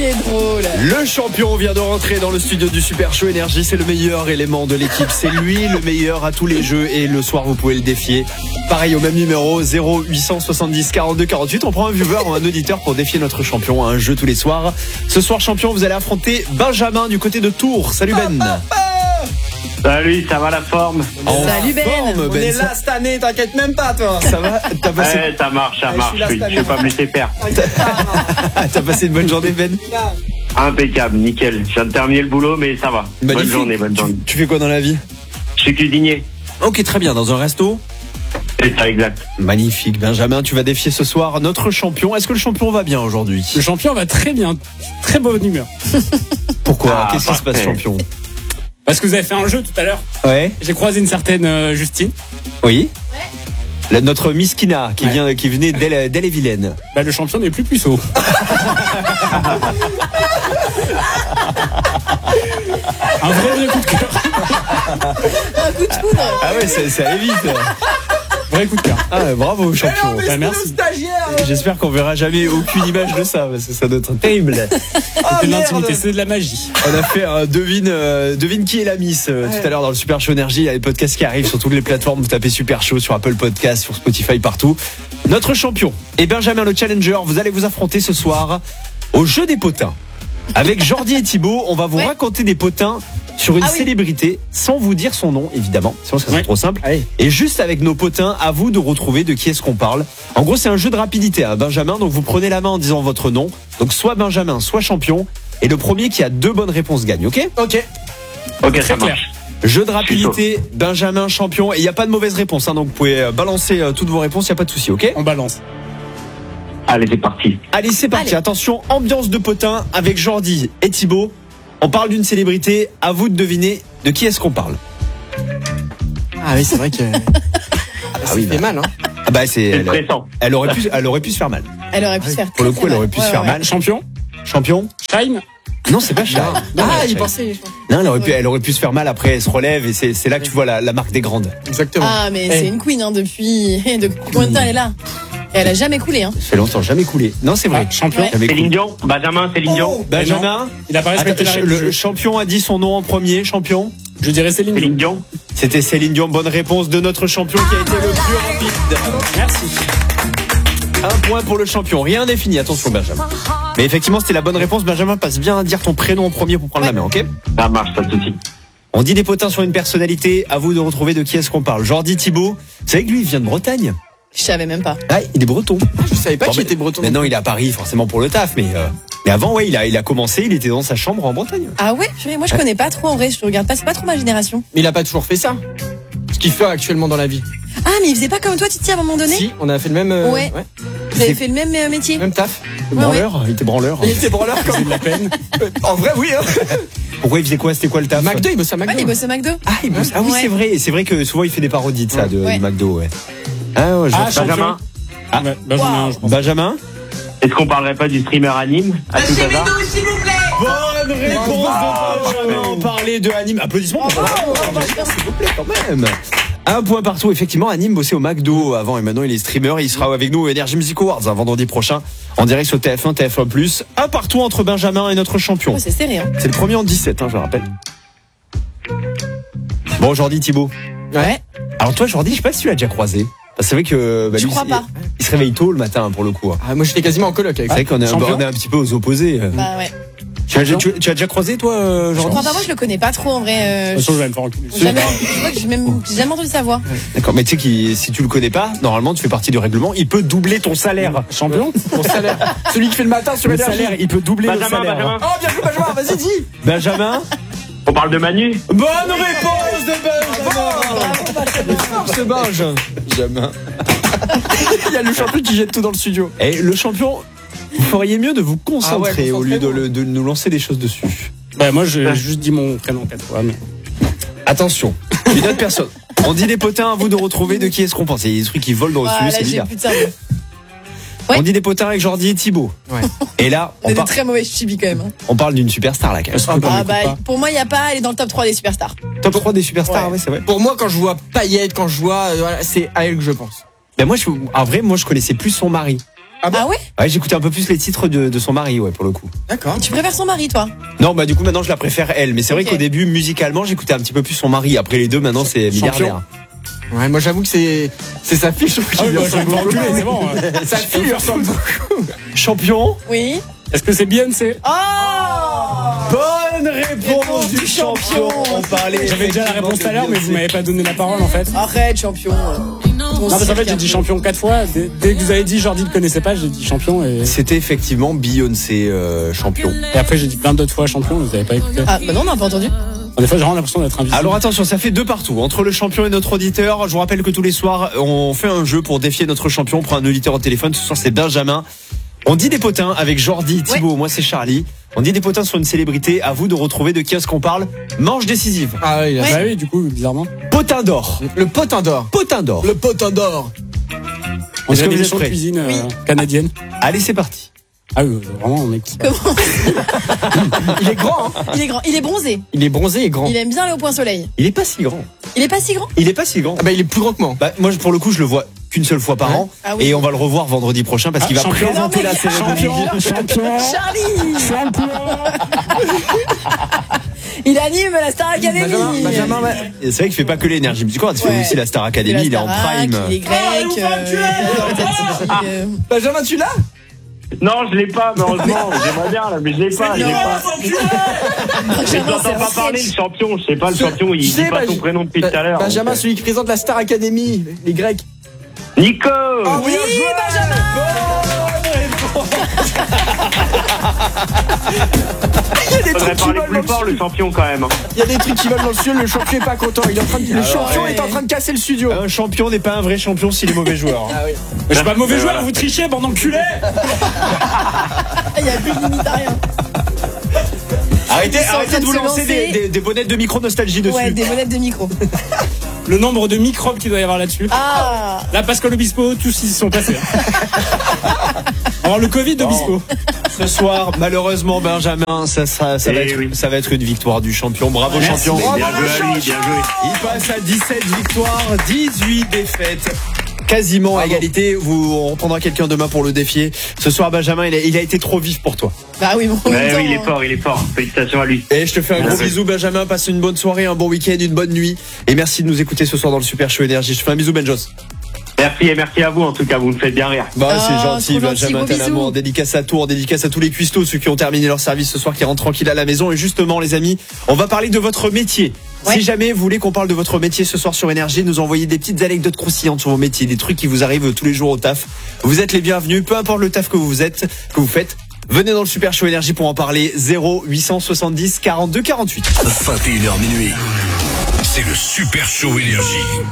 est drôle. Le champion vient de rentrer dans le studio du Super Show Énergie. C'est le meilleur élément de l'équipe. C'est lui le meilleur à tous les jeux. Et le soir, vous pouvez le défier. Pareil, au même numéro, 0870 42 48. On prend un viewer ou un auditeur pour défier notre champion à un jeu tous les soirs. Ce soir, champion, vous allez affronter Benjamin du côté de Tours. Salut Ben. Salut, ça va la forme? Salut Ben. On est là cette année, t'inquiète même pas toi. Ça va? T'as passé... Ouais, ça marche. Je vais pas me laisser faire. T'as passé une bonne journée, Ben? Impeccable, nickel. Je viens de terminer le boulot, mais ça va. Magnifique. Bonne journée. Tu fais quoi dans la vie? Je suis cuisinier. Ok, très bien. Dans un resto? C'est ça, exact. Magnifique. Benjamin, tu vas défier ce soir notre champion. Est-ce que le champion va bien aujourd'hui? Le champion va très bien. Très bonne humeur. Pourquoi? Ah, Qu'est-ce qui se passe, parfait. champion? Parce que vous avez fait un jeu tout à l'heure. Ouais. J'ai croisé une certaine Justine. Oui. Notre Miss Kina qui venait d'Elle-et-Vilaine. Bah, le champion n'est plus puceau. Un vrai coup de cœur. Un coup de foudre. Ah ouais, ça allait vite. Vrai coup de cœur. Ah, bravo, champion. Bah, merci. Stagiaire. J'espère qu'on verra jamais aucune image de ça, parce que ça doit être terrible. C'est de l'intimité, c'est de la magie. On a fait un devine qui est la Miss tout à l'heure dans le Super Show Énergie. Il y a les podcasts qui arrivent sur toutes les plateformes. Vous tapez Super Show sur Apple Podcasts, sur Spotify, partout. Notre champion est Benjamin le Challenger. Vous allez vous affronter ce soir au jeu des potins. Avec Jordi et Thibaut, on va vous raconter des potins sur une célébrité sans vous dire son nom, évidemment. Sinon, ça serait trop simple. Allez. Et juste avec nos potins, à vous de retrouver de qui est-ce qu'on parle. En gros, c'est un jeu de rapidité, hein, Benjamin. Donc, vous prenez la main en disant votre nom. Donc, soit Benjamin, soit champion. Et le premier qui a 2 bonnes réponses gagne, ok? Ok. Ok, ça Très clair. marche. Jeu de rapidité, Benjamin, champion. Et il n'y a pas de mauvaise réponse, hein, donc vous pouvez balancer toutes vos réponses, il n'y a pas de souci, ok? On balance. Allez, c'est parti. Allez, c'est parti. Allez. Attention, ambiance de potin avec Jordi et Thibaut. On parle d'une célébrité. À vous de deviner de qui est-ce qu'on parle. Ah oui, c'est vrai que. Ça oui, fait mal, hein. Ah bah C'est stressant. elle aurait pu se faire mal. Elle aurait pu se faire. Pour le coup, elle aurait pu se faire mal. Champion. Champion? Shine. Non, c'est pas Shine. Ah, il pensait. Non, elle aurait pu se faire mal. Après, elle se relève et c'est là que tu vois la marque des grandes. Exactement. Ah, mais c'est une queen, hein, depuis combien de temps elle est là? Et elle a jamais coulé, hein. Ça fait longtemps, jamais coulé. Non, c'est vrai. Champion. Ouais. Jamais Céline coulé. Dion. Benjamin, Céline Dion. Benjamin? Il a pas respecté la Attends, règle du jeu. le champion a dit son nom en premier, champion. Je dirais Céline Dion. Céline Dion. C'était Céline Dion. Bonne réponse de notre champion qui a été le plus rapide. Merci. Un point pour le champion. Rien n'est fini. Attention, Benjamin. Mais effectivement, c'était la bonne réponse. Benjamin, passe bien à dire ton prénom en premier pour prendre la main, ok? Ça marche, pas de souci. On dit des potins sur une personnalité. À vous de retrouver de qui est-ce qu'on parle. Jordi, Thibaut. Vous savez que lui, il vient de Bretagne. Je savais même pas. Ah, il est breton. Je savais pas Bon, qu'il était breton. Maintenant, il est à Paris, forcément pour le taf. Mais avant, ouais, il a commencé. Il était dans sa chambre en Bretagne. Ah ouais? Purée, moi je connais pas trop en vrai, je regarde pas, c'est pas trop ma génération. Mais il a pas toujours fait ça. Ce qu'il fait actuellement dans la vie. Ah, mais il faisait pas comme toi, Titi, à un moment donné? Si, on a fait le même. Ouais. Vous avez fait le même métier? Même taf. Branleur. Il était branleur. Il était branleur C'est comme. de la peine. En vrai, oui. Hein. Pourquoi il faisait quoi? C'était quoi le taf? McDo, il bosse à Ouais, McDo. il bosse au McDo. Ah, il bosse. Ah oui, Ouais. c'est vrai. C'est vrai que souvent il fait des parodies de ça, du Ouais. McDo, ouais. Ah, ouais, je vois. Champion. Benjamin. Ouais, Benjamin, je pense. Benjamin? Est-ce qu'on parlerait pas du streamer anime à tout hasard? Bonne réponse de Benjamin. On parlait de Anime. Applaudissements pour Benjamin, s'il vous plaît, quand même. Un point partout. Effectivement, Anime bossait au McDo avant et maintenant il est streamer. Il sera avec nous au Energy Music Awards un vendredi prochain en direct sur TF1, TF1+. Un partout entre Benjamin et notre champion. Oh, c'est serré, hein. C'est le premier en 17, je le rappelle. Bon, aujourd'hui, Thibaut. Ouais. Alors toi, Jordi, je sais pas si tu l'as déjà croisé. C'est vrai que Je crois pas. Il se réveille tôt le matin pour le coup. Ah, moi, j'étais quasiment en coloc avec C'est vrai ça. qu'on est, Champion. on est un petit peu aux opposés. Bah ouais. Tu as déjà croisé toi, Je Jordi? crois pas, moi je le connais pas trop en vrai. De toute façon, je vais me faire enculer. Jamais, je crois que j'ai jamais entendu sa voix. D'accord, mais tu sais que si tu le connais pas, normalement tu fais partie du règlement, il peut doubler ton salaire. Champion. Mon salaire. Celui qui fait le matin sur Le Énergie. salaire, il peut doubler le Benjamin, salaire. Benjamin. Oh, bien joué, Benjamin, vas-y, dis. Benjamin. On parle de Manu. Bonne réponse de Benjamin. C'est Benj. Benjamin. Il y a le champion qui jette tout dans le studio. Et le champion, vous feriez mieux de vous concentrer Ah ouais, au lieu concentrez-vous. de nous lancer des choses dessus. Bah, moi, j'ai juste dit mon prénom 4 fois, mais. Attention, une autre personne. On dit des potins, à vous de retrouver de qui est-ce qu'on pense. Il y a des trucs qui volent dans le Ah, studio, là c'est j'ai bizarre. plus de cerveau. Ouais. On dit des potins avec Jordi et Thibaut. Ouais. Et là, On est des très mauvais chibis quand même. Hein. on parle d'une superstar là, quand même. Ah, Ah m'écoute bah, pas. pour moi, il y a pas, elle est dans le top 3 des superstars. Top 3 des superstars, Ouais. ouais, c'est vrai. Pour moi, quand je vois Payette, quand je vois. Voilà, c'est à elle que je pense. Ben moi, en vrai, moi, je connaissais plus son mari. Ah ouais? Ouais, j'écoutais un peu plus les titres de son mari, ouais, pour le coup. D'accord. Tu préfères son mari, toi? Non, bah du coup maintenant je la préfère elle, mais c'est vrai Ok. qu'au début musicalement j'écoutais un petit peu plus son mari. Après les deux maintenant c'est milliardaire. Ouais, moi j'avoue que c'est sa fille, je trouve Ah qu'il oui, lui bah, je vais ressemble me beaucoup. faire enculer, c'est bon. Sa fille lui ressemble beaucoup. Champion. Oui. Est-ce que c'est Beyoncé? Oh! Bonne réponse du champion. On parlait. J'avais déjà la réponse tout à l'heure, mais vous m'avez pas donné la parole en fait. Arrête, champion. Non, parce qu'en fait, j'ai dit champion 4 fois. Dès que vous avez dit Jordi ne connaissait pas, j'ai dit champion. Et C'était effectivement Beyoncé champion. après, j'ai dit plein d'autres fois champion, vous avez pas écouté. Ah, bah non, on n'a pas entendu. Des fois, j'ai vraiment l'impression d'être invisible. Alors attention, ça fait 2 partout entre le champion et notre auditeur. Je vous rappelle que tous les soirs, on fait un jeu pour défier notre champion. On prend un auditeur au téléphone. Ce soir, c'est Benjamin. On dit des potins avec Jordi, Thibaut, moi c'est Charlie. On dit des potins sur une célébrité. À vous de retrouver de qui est-ce qu'on parle. Manche décisive. Ah oui, Bah oui, du coup, bizarrement. Potin d'or. le potin d'or. Potin d'or. Le potin d'or. On Est-ce que dirait vous des êtes émissions de prêts? cuisine canadienne. Allez, c'est parti. Ah oui, vraiment, mec. Comment? Il est grand, hein. Il est grand. Il est bronzé. Il est bronzé et grand. Il aime bien aller au point soleil. Il est pas si grand. Il est pas si grand? Il est pas si grand. Ah bah il est plus grand que moi. Bah, moi, pour le coup, je le vois qu'une seule fois par an. Ah oui. Et on va le revoir vendredi prochain parce qu'il va champion. présenter Non, mais- la cérémonie. Champion. Charlie! Il anime la Star Academy. Benjamin, ouais. Et c'est vrai qu'il fait pas que l'énergie musicale, il fait Ouais. aussi la Star Il Academy, est il est en Starac, prime. Il est grec. Benjamin, tu l'as? Non, je l'ai pas, malheureusement. J'aimerais bien, là, mais je l'ai pas. Je l'ai pas. Mais Benjamin, j'entends c'est pas un parler, sketch. le champion. Je sais pas, le champion, il Je sais, dit pas bah, son prénom depuis tout à l'heure. Benjamin, donc, celui qui présente la Star Academy, les Grecs. Nico! Oui, Benjamin. Il y a des Faudrait trucs qui parler volent plus dans fort, le le champion, quand même. Il y a des trucs qui volent dans le ciel, le champion est pas content. Il est en train de... Le champion ouais. est en train de casser le studio. Un champion n'est pas un vrai champion s'il est mauvais joueur. Ah oui. Mais je suis pas mauvais joueur, vous trichez, bande d'enculés. Il y a plus de limite à rien. Arrêtez, Ils sont en arrêtez train de de vous se lancer lancer. des bonnettes de micro nostalgie dessus. Ouais, des monettes de micro. Le nombre de microbes qu'il doit y avoir là-dessus. Ah. Là, Pascal Obispo, tous ils y sont passés. Alors, le Covid Obispo. Ce soir, malheureusement, Benjamin, ça va être une victoire du champion. Bravo, Merci. champion. Bien joué à lui, bien joué. Il passe à 17 victoires, 18 défaites. Quasiment à égalité. On reprendra quelqu'un demain pour le défier. Ce soir, Benjamin, il a été trop vif pour toi. Bah oui, bon. en même Ouais, temps, oui, il est fort. Félicitations à lui. Et je te fais un gros Merci. bisou, Benjamin. Passe une bonne soirée, un bon week-end, une bonne nuit. Et merci de nous écouter ce soir dans le Super Show Énergie. Je te fais un bisou, Benjos. Merci et merci à vous, en tout cas, vous me faites bien rire. Bah, Ah, c'est gentil, trop Benjamin, gentil, t'as gros l'amour. bisous. Dédicace à toi, dédicace à tous les cuistots, ceux qui ont terminé leur service ce soir, qui rentrent tranquilles à la maison. Et justement, les amis, on va parler de votre métier. Ouais. Si jamais vous voulez qu'on parle de votre métier ce soir sur Énergie, nous envoyez des petites anecdotes croustillantes sur vos métiers, des trucs qui vous arrivent tous les jours au taf. Vous êtes les bienvenus, peu importe le taf que vous faites. Venez dans le Super Show Énergie pour en parler. 0870 42 48. 21h minuit. C'est le Super Show Énergie.